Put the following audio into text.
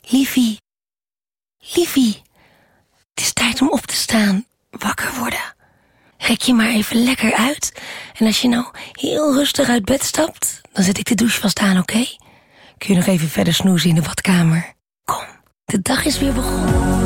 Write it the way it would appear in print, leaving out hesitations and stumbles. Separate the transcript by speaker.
Speaker 1: Liefie. Liefie. Het is tijd om op te staan. Wakker worden. Rek je maar even lekker uit. En als je nou heel rustig uit bed stapt, dan zet ik de douche vast aan, oké? Kun je nog even verder snoezen in de badkamer? Kom, de dag is weer begonnen.